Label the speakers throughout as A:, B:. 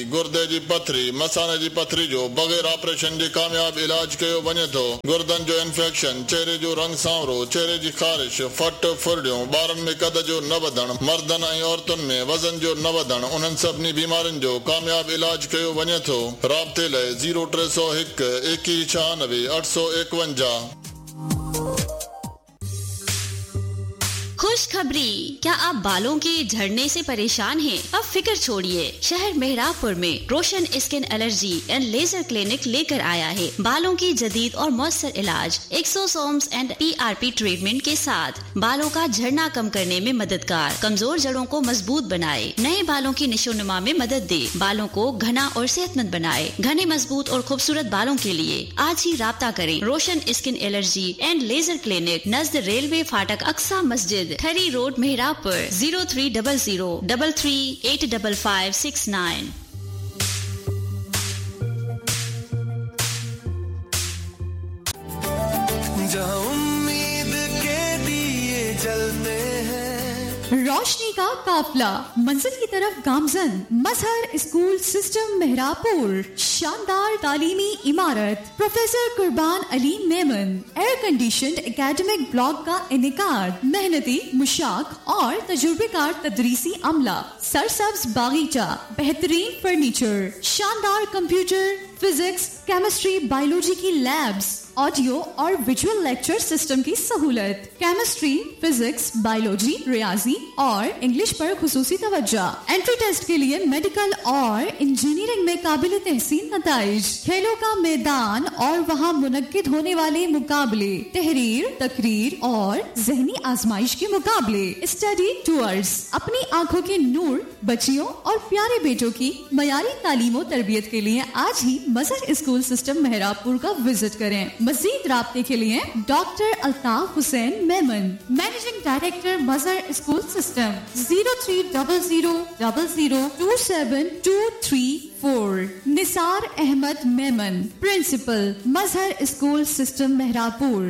A: गुर्दे जी पथरी मसाने जी पथरी जो बगैर ऑपरेशन जे कामयाब इलाज कयो वञे थो। गुर्दन जो इंफेक्शन, चेहरे जो रंग सांवरो, चेहरे जी खारिश, फट फुरड़ियों, ॿारनि में कद जो न वधण, मर्दनि ऐं औरतुनि में वज़न जो न वधण, उन्हनि सभिनी बीमारियुनि जो कामयाब इलाज कयो वञे थो। राब्ते लाइ 0301 2196 851।
B: खुशखबरी, क्या आप बालों के झड़ने से परेशान हैं? अब फिक्र छोड़िए, शहर मेहराबपुर में रोशन skin allergy and laser clinic लेकर आया है बालों की जदीद और मौसर इलाज एक्सोसोम्स एंड PRP ट्रीटमेंट के साथ बालों का झड़ना कम करने में मददगार, कमजोर जड़ों को मजबूत बनाए, नए बालों की निशोनुमा में मदद दे, बालों को घना और सेहतमंद बनाए। घने मजबूत और खूबसूरत बालों के लिए आज ही राब्ता करें। रोशन skin allergy and laser clinic, Najd railway फाटक, अक्सा मस्जिद, थरी रोड, मेहराबपुर। 0300 33 85569।
C: जहाँ उम्मीद के दिए जलते हैं,
D: रोशनी का काफिला मंजिल की तरफ गामजन। मजहर स्कूल सिस्टम मेहराबपुर, शानदार तालीमी इमारत, प्रोफेसर कुर्बान Ali Memon, air conditioned academic block का इनेकाद, मेहनती मुशाक और तजुर्बेकार तदरीसी अमला, सरसब्ज बागीचा, बेहतरीन फर्नीचर, शानदार कंप्यूटर, फिजिक्स, केमिस्ट्री, बायोलॉजी की लैब्स, ऑडियो और विजुअल लेक्चर सिस्टम की सहूलत, केमिस्ट्री, फिजिक्स, बायोलॉजी, रियाजी और इंग्लिश पर खुसूसी तवज्जो। एंट्री टेस्ट के लिए मेडिकल और इंजीनियरिंग में काबिल तहसीन नताइज, खेलों का मैदान और वहाँ मुनक्किद होने वाले मुकाबले, तहरीर, तकरीर और जहनी आजमाइश के मुकाबले, स्टडी टूर्स। अपनी आंखों के नूर बच्चियों और प्यारे बेटों की मयारी तालीम और तरबियत के लिए आज ही मजहर स्कूल सिस्टम मेहराबपुर का विजिट करें। मजीद राब्ते के लिए doctor Altaf Hussain Memon, managing director मजहर school system, 0300002724। Nisar Ahmad Memon, principal, मजहर स्कूल सिस्टम मेहराबपुर,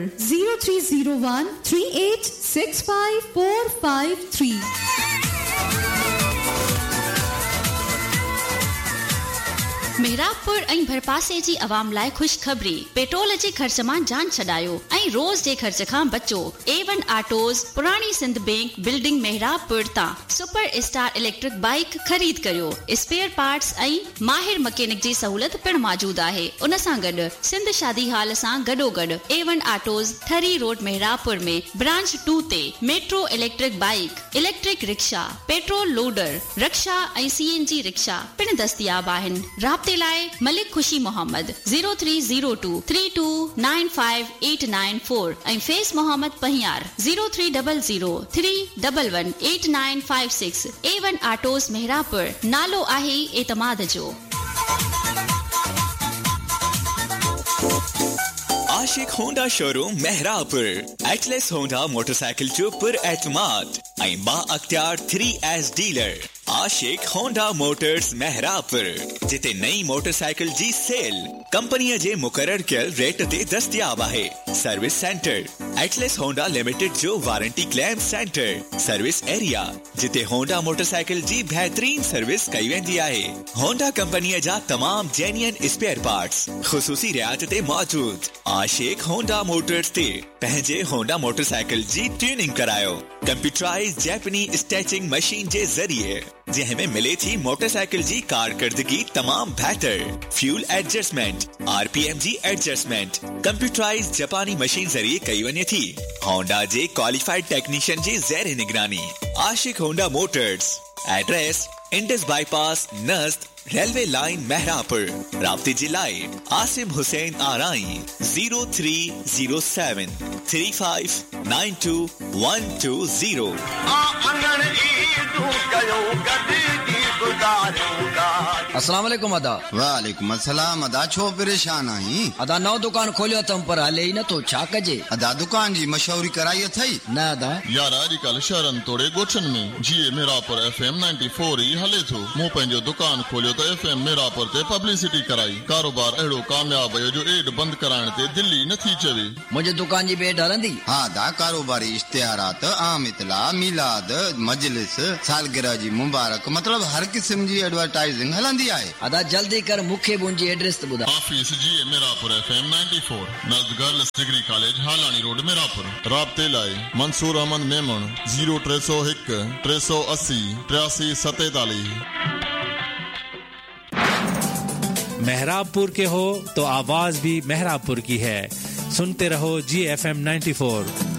D: 030138654553।
B: मेहराबपुर ऐं भरपासे जी अवाम लाइ खुशखबरी। पेट्रोल जे ख़र्च मां जान छॾायो ऐं रोज़ जे ख़र्च खां बचो। A1 ऑटोज़, पुरानी सिंध बैंक बिल्डिंग, मेहराबपुर तां सुपर स्टार इलेक्ट्रिक बाइक ख़रीद करियो। स्पेयर पार्ट्स ऐं माहिर मैकेनिक जी सहूलत पिण मौजूद आहे। उन सां गॾु सिंध शादी हाल सां गॾोगॾु A1 ऑटोज़, थरी रोड, मेहराबपुर में ब्रांच 2 ते metro electric bike, electric rickshaw, petrol loader, रक्षा ऐं CNG रिक्शा पिण दस्तियाब आहिनि। राब्ते लाइ मलिक खुशी मोहम्मद, 0302329589 ऐं फैज़ मोहम्मद पहियार, 030031118956। A1 ऑटोज़ मेहराबपुर, नालो आहे एतमाद जो।
E: आशिक Honda showroom मेहराबपुर, Atlas Honda motorcycle जो पुर एतमाद ऐं बा अख्तियार 3S डीलर। आशिक होंडा मोटर्स मेहराबपुर, जिते नई मोटरसाइकिल जी सेल कंपनी जे मुकर्रर कयल रेट ते दस्तियाब आहे। Service centre, Atlas Honda limited जो warranty claim centre, service area, जिते होंडा मोटरसाइकिल जी बेहतरीन सर्विस कई वेंदी आहे। होंडा कंपनी जा तमाम जेन्युइन स्पेयर पार्ट्स खुसूसी रियायत ते मौजूद। आशिक होंडा मोटर्स ते पंहिंजे होंडा मोटरसाइकिल जी ट्यूनिंग करायो कंप्यूटराइज जैपनी स्टैचिंग मशीन जे ज़रिए, जंहिंमें मिले थी मोटरसाइकिल जी कारकर्दगी तमाम बेहतर। फ्यूल एडजस्टमेंट, RPM जी एडजस्टमेंट कंप्यूटराइज जापानी मशीन ज़रिए कई वञे थी। होंडा जे क्वालिफाइड टेक्नीशियन जी ज़ेर निगरानी। आशिक Honda Motors, address Indus bypass नज़द railway line मेहराबपुर। राब्ते जी लाइ आसिम हुसैन आराई, 0307359210।
F: अस्सलाम वालेकुम अदा।
G: वालेकुम अस्सलाम अदा, छो परेशान आई?
F: अदा नौ दुकान खोलियो तम पर हले ही न तो छा कजे?
G: अदा दुकान जी मशहूरी कराई अथई
F: न अदा।
A: यार अॼुकल्ह शहरनि तोड़े ॻोठनि में जीअं मेहराबपुर FM 94 ई हले थो। मूं पंहिंजो दुकान खोलियो त FM मेहराबपुर ते पब्लिसिटी कराई। कारोबार अहिड़ो कामयाब आहे जो एड बंदि कराइण ते दिल्ली नथी चवे।
F: मुंहिंजी दुकान जी बेड हलंदी?
G: हाँ दा, कारोबारी इश्तिहारात, आम इतला, मिलाद, मजलिस, सालगिरह जी मुबारक, मतलब हर किस्म जी एडवर्टाइजिंग हलंदी आहे?
F: अदा जल्दी कर मुखे मुंहिंजी एड्रेस त ॿुधा।
A: ऑफिस जी मिरापुर FM 94 नज़द girls degree college हालानी road मिरापुर। राब्ते लाइ मंसूर अहमद मेमन 0301 380 8347।
H: मेहराबपुर के हो तो आवाज भी मेहराबपुर की है। सुनते रहो GFM 94।